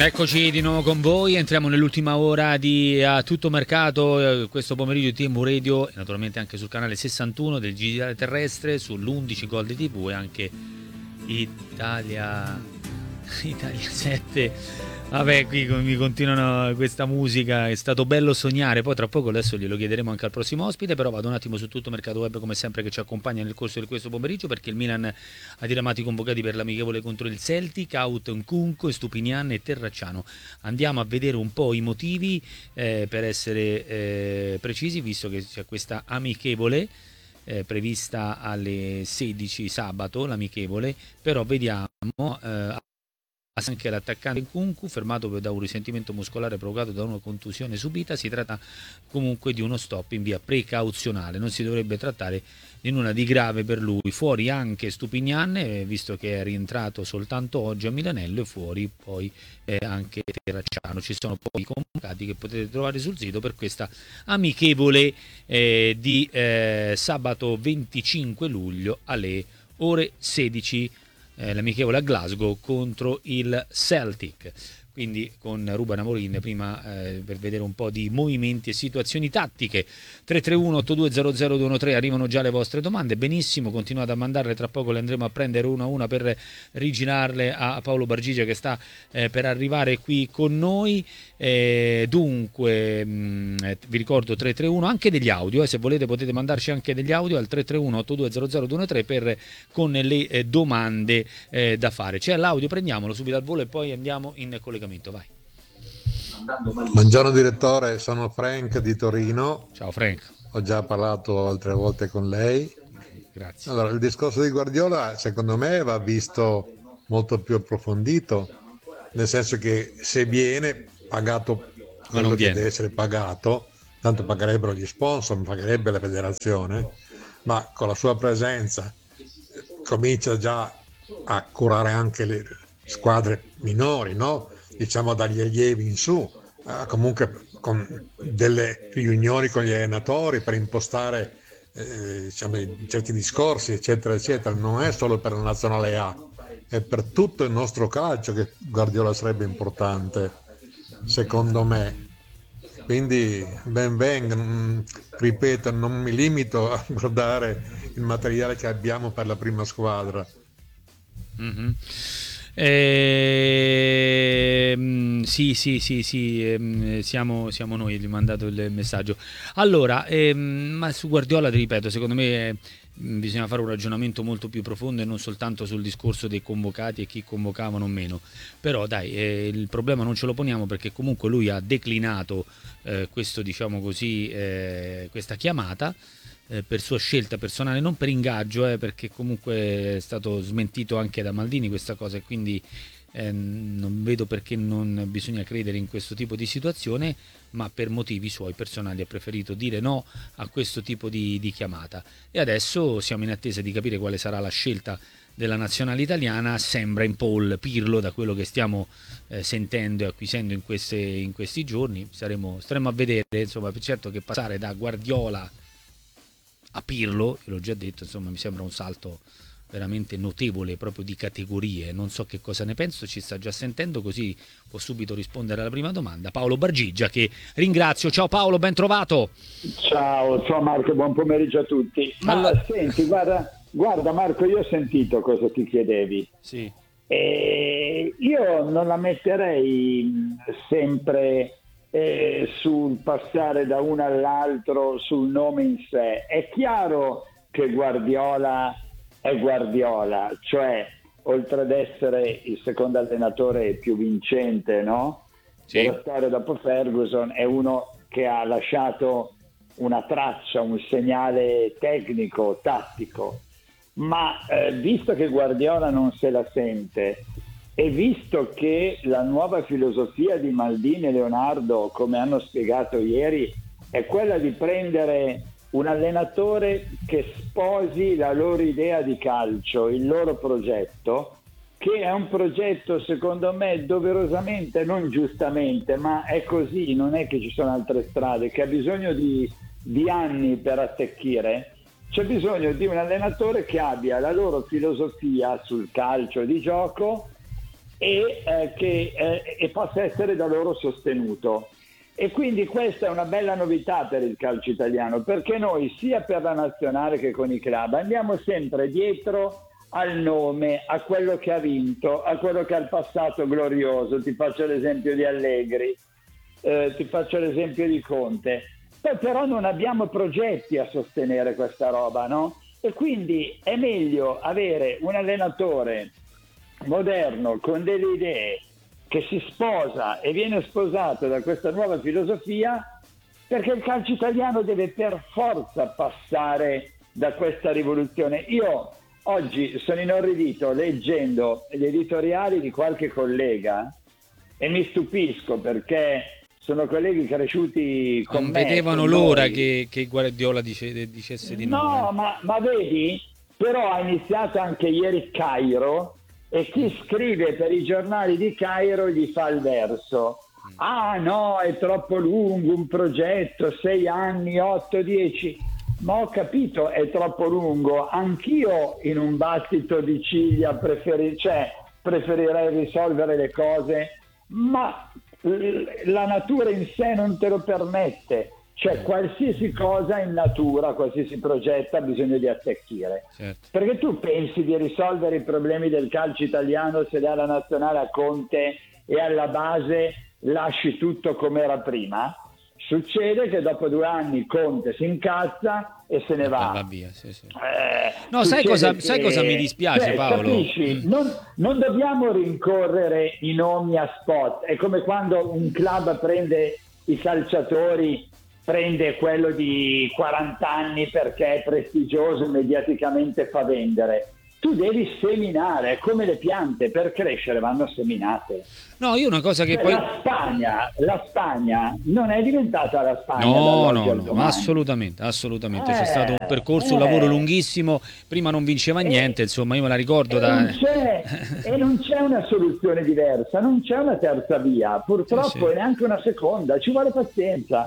Eccoci di nuovo con voi, entriamo nell'ultima ora di A Tutto Mercato, questo pomeriggio di TMU Radio e naturalmente anche sul canale 61 del Digitale Terrestre, sull'11 Gold TV e anche Italia 7. Vabbè, qui mi continuano questa musica, è stato bello sognare, poi tra poco adesso glielo chiederemo anche al prossimo ospite, però vado un attimo su Tutto Mercato Web come sempre che ci accompagna nel corso di questo pomeriggio, perché il Milan ha diramato i convocati per l'amichevole contro il Celtic, Out Nkunku, Stupinian e Terracciano. Andiamo a vedere un po' i motivi per essere precisi, visto che c'è questa amichevole prevista alle 16 sabato, l'amichevole, però vediamo anche l'attaccante Nkunku, fermato da un risentimento muscolare provocato da una contusione subita. Si tratta comunque di uno stop in via precauzionale, non si dovrebbe trattare di nulla di grave per lui. Fuori anche Stupinian, visto che è rientrato soltanto oggi a Milanello, e fuori poi anche Terracciano. Ci sono poi i convocati che potete trovare sul sito per questa amichevole di sabato 25 luglio alle ore 16, l'amichevole a Glasgow contro il Celtic, quindi con Ruben Amorim prima per vedere un po' di movimenti e situazioni tattiche. 331-8200-213, arrivano già le vostre domande, benissimo, continuate a mandarle, tra poco le andremo a prendere una a una per rigirarle a Paolo Bargigia che sta per arrivare qui con noi. Dunque vi ricordo 331 anche degli audio, se volete potete mandarci anche degli audio al 331-8200-213 con le domande da fare. C'è l'audio, prendiamolo subito al volo e poi andiamo in collegamento, vai. Buongiorno direttore, sono Frank di Torino. Ciao Frank. Ho già parlato altre volte con lei. Grazie. Allora, il discorso di Guardiola secondo me va visto molto più approfondito, nel senso che se viene pagato quello che deve essere pagato, tanto pagherebbero gli sponsor, pagherebbe la federazione, ma con la sua presenza comincia già a curare anche le squadre minori, no? Diciamo dagli allievi in su, comunque con delle riunioni con gli allenatori per impostare diciamo, certi discorsi, eccetera, eccetera. Non è solo per la nazionale A, è per tutto il nostro calcio che Guardiola sarebbe importante, secondo me. Quindi ben venga, ripeto, non mi limito a guardare il materiale che abbiamo per la prima squadra. Mm-hmm. Sì, siamo noi, gli ho mandato il messaggio. Allora, ma su Guardiola ti ripeto, secondo me bisogna fare un ragionamento molto più profondo e non soltanto sul discorso dei convocati e chi convocavano o meno. Però dai, il problema non ce lo poniamo, perché comunque lui ha declinato questo, diciamo così, questa chiamata per sua scelta personale, non per ingaggio, perché comunque è stato smentito anche da Maldini questa cosa, e quindi non vedo perché non bisogna credere in questo tipo di situazione, ma per motivi suoi personali ha preferito dire no a questo tipo di chiamata. E adesso siamo in attesa di capire quale sarà la scelta della nazionale italiana. Sembra in Paul Pirlo, da quello che stiamo sentendo e acquisendo in questi giorni. Staremo a vedere, insomma. Certo che passare da Guardiola a Pirlo, l'ho già detto, insomma, mi sembra un salto veramente notevole, proprio di categorie. Non so che cosa ne penso, ci sta già sentendo, così può subito rispondere alla prima domanda Paolo Bargigia, che ringrazio. Ciao Paolo, ben trovato. Ciao Marco, buon pomeriggio a tutti. Ma allora, senti, guarda Marco, io ho sentito cosa ti chiedevi. Sì. Io non la metterei sempre sul passare da uno all'altro, sul nome in sé. È chiaro che Guardiola è Guardiola, cioè oltre ad essere il secondo allenatore più vincente, no? Sì. Della storia dopo Ferguson, è uno che ha lasciato una traccia, un segnale tecnico, tattico, ma visto che Guardiola non se la sente, e visto che la nuova filosofia di Maldini e Leonardo, come hanno spiegato ieri, è quella di prendere un allenatore che sposi la loro idea di calcio, il loro progetto, che è un progetto secondo me doverosamente, non giustamente, ma è così, non è che ci sono altre strade, che ha bisogno di anni per attecchire. C'è bisogno di un allenatore che abbia la loro filosofia sul calcio di gioco e possa essere da loro sostenuto. E quindi questa è una bella novità per il calcio italiano, perché noi sia per la nazionale che con i club andiamo sempre dietro al nome, a quello che ha vinto, a quello che ha il passato glorioso. Ti faccio l'esempio di Allegri, ti faccio l'esempio di Conte. Poi però non abbiamo progetti a sostenere questa roba, no? E quindi è meglio avere un allenatore moderno con delle idee, che si sposa e viene sposato da questa nuova filosofia, perché il calcio italiano deve per forza passare da questa rivoluzione. Io oggi sono inorridito leggendo gli editoriali di qualche collega e mi stupisco, perché sono colleghi cresciuti con non me. Vedevano l'ora che Guardiola dicesse di no. No, ma vedi, però ha iniziato anche ieri Cairo, e chi scrive per i giornali di Cairo gli fa il verso. Ah no, è troppo lungo un progetto, 6 anni, 8, 10. Ma ho capito, è troppo lungo. Anch'io in un battito di ciglia preferirei risolvere le cose, ma la natura in sé non te lo permette. Cioè qualsiasi cosa in natura, qualsiasi progetto ha bisogno di attecchire. Certo. Perché tu pensi di risolvere i problemi del calcio italiano se dai la nazionale a Conte e alla base lasci tutto come era prima? Succede che dopo 2 anni Conte si incazza e se ne va. Via, sì. No, sai cosa mi dispiace, Paolo? Capisci? Non dobbiamo rincorrere i nomi a spot. È come quando un club prende i calciatori, prende quello di 40 anni perché è prestigioso e mediaticamente fa vendere. Tu devi seminare, come le piante, per crescere vanno seminate. No, io una cosa che poi... La Spagna non è diventata la Spagna. No, assolutamente. C'è stato un percorso, un lavoro lunghissimo, prima non vinceva niente, insomma, io me la ricordo e non c'è una soluzione diversa, non c'è una terza via, purtroppo, e neanche una seconda, ci vuole pazienza.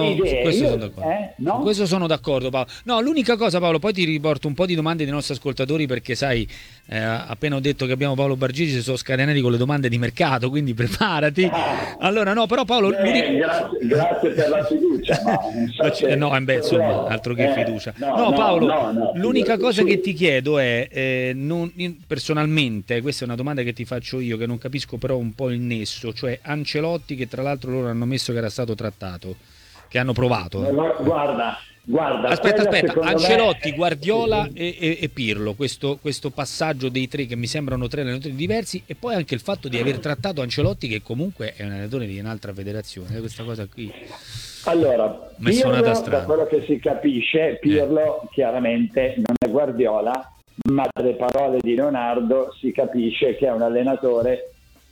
Questo sono d'accordo, Paolo. No, l'unica cosa, Paolo, poi ti riporto un po' di domande dei nostri ascoltatori, perché sai, appena ho detto che abbiamo Paolo Bargigi, si sono scatenati con le domande di mercato, quindi preparati. Allora, no, però Paolo... Grazie per la fiducia. Insomma, altro che fiducia. Paolo, l'unica cosa che ti chiedo è, personalmente, questa è una domanda che ti faccio io, che non capisco però un po' il nesso, cioè Ancelotti, che tra l'altro loro hanno messo che era stato trattato, che hanno provato. Guarda, aspetta, Ancelotti, Guardiola e Pirlo, questo passaggio dei 3 che mi sembrano 3 allenatori diversi, e poi anche il fatto di aver trattato Ancelotti, che comunque è un allenatore di un'altra federazione, questa cosa qui. Allora, Pirlo, da quello che si capisce, Pirlo chiaramente non è Guardiola, ma dalle parole di Leonardo si capisce che è un allenatore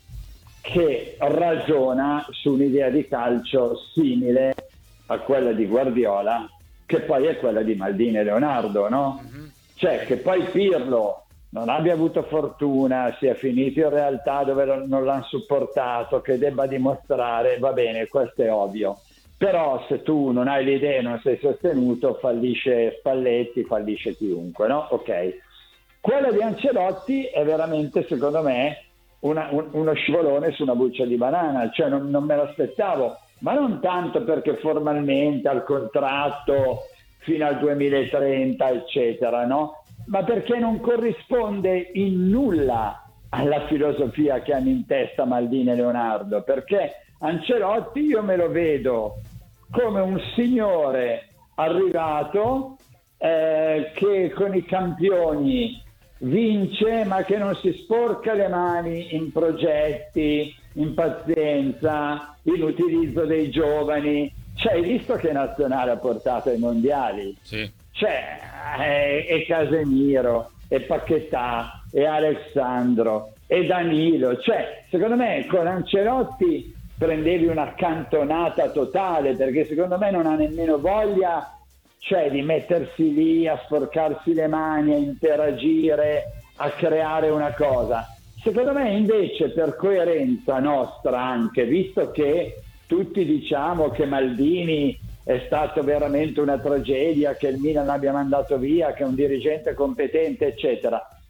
che ragiona su un'idea di calcio simile a quella di Guardiola, che poi è quella di Maldini e Leonardo, no? Cioè che poi Pirlo non abbia avuto fortuna, sia finito in realtà dove non l'hanno supportato, che debba dimostrare, va bene, questo è ovvio. Però se tu non hai le idee, non sei sostenuto, fallisce Spalletti, fallisce chiunque, no? Ok. Quella di Ancelotti è veramente, secondo me, uno scivolone su una buccia di banana, cioè non me l'aspettavo. Ma non tanto perché formalmente al contratto fino al 2030, eccetera, no? Ma perché non corrisponde in nulla alla filosofia che hanno in testa Maldini e Leonardo. Perché Ancelotti io me lo vedo come un signore arrivato che con i campioni vince, ma che non si sporca le mani in progetti, in pazienza, in utilizzo dei giovani. Cioè, hai visto che nazionale ha portato ai mondiali? Sì. Cioè, e Casemiro, e Paquetá, e Alessandro, e Danilo. Cioè, secondo me con Ancelotti prendevi una cantonata totale, perché secondo me non ha nemmeno voglia, cioè, di mettersi lì a sporcarsi le mani, a interagire, a creare una cosa. Secondo me invece, per coerenza nostra anche, visto che tutti diciamo che Maldini è stato veramente una tragedia, che il Milan l'abbia mandato via, che è un dirigente competente, eccetera,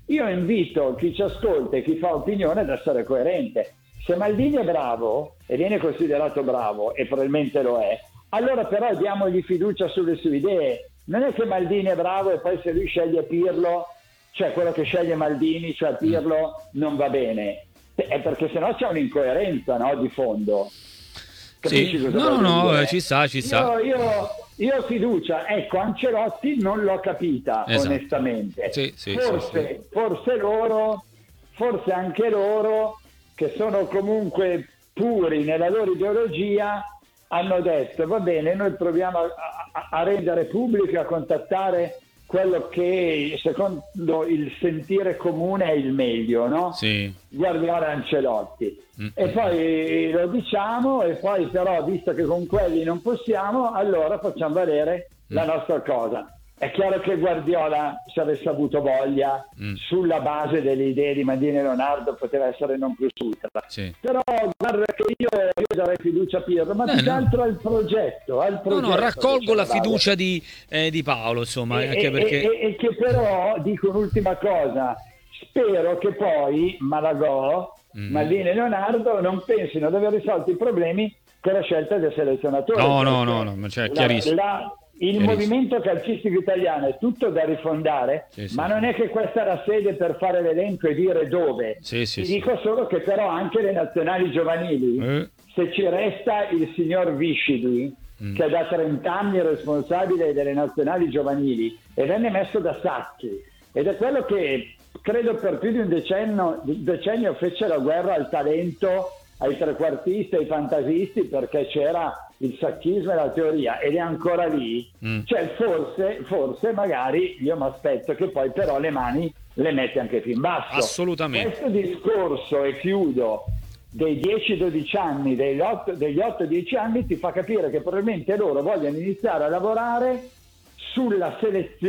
io invito chi ci ascolta e chi fa opinione ad essere coerente. Se Maldini è bravo e viene considerato bravo, e probabilmente lo è, allora però diamogli fiducia sulle sue idee. Non è che Maldini è bravo e poi se lui sceglie Pirlo, cioè quello che sceglie Maldini, cioè Pirlo, non va bene. È perché sennò c'è un'incoerenza, no, di fondo. Capisci cosa voglio dire? Ci sta. Io ho fiducia, ecco, Ancelotti non l'ho capita, esatto, onestamente. Forse loro, forse anche loro, che sono comunque puri nella loro ideologia, hanno detto va bene, noi proviamo a rendere pubblico, a contattare quello che secondo il sentire comune è il meglio, no? Sì. Guardiola e Ancelotti. E poi lo diciamo, e poi però, visto che con quelli non possiamo, allora facciamo valere la nostra cosa. È chiaro che Guardiola, se avesse avuto voglia, sulla base delle idee di Maldini e Leonardo, poteva essere non più ultra. Sì. Però guarda che io darei fiducia a Pirlo, ma più che altro al progetto. No, raccolgo la fiducia di Paolo, insomma. Anche perché... e che però, dico un'ultima cosa, spero che poi Malagò, Maldini e Leonardo non pensino di aver risolto i problemi con la scelta del selezionatore. No, cioè, chiarissimo. Il movimento calcistico italiano è tutto da rifondare, ma non è che questa è la sede per fare l'elenco e dire dove. Dico solo che però anche le nazionali giovanili, se ci resta il signor Viscidi, che è da 30 anni responsabile delle nazionali giovanili e venne messo da Sacchi, ed è quello che credo per più di un decennio fece la guerra al talento, ai trequartisti, ai fantasisti, perché c'era il sacchismo e la teoria, ed è ancora lì. Cioè forse magari io mi aspetto che poi però le mani le mette anche più in basso. Assolutamente. Questo discorso, e chiudo, dei 10-12 anni, degli 8-10 anni, ti fa capire che probabilmente loro vogliono iniziare a lavorare sulla selezione